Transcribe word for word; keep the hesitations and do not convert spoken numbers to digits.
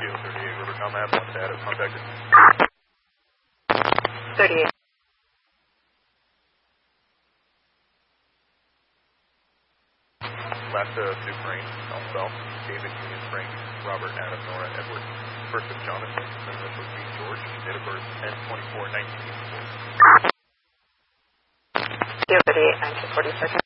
Geo thirty-eight, River Combat, one status, contacted. thirty-eight. Last uh, Sioux Crane, South South, David, Union Frank, Robert, Adam, Nora, Edward. First of Jonathan, initial G, George, date of birth ten twenty-four nineteen eighty-four. Geo thirty-eight, nineteen forty-six.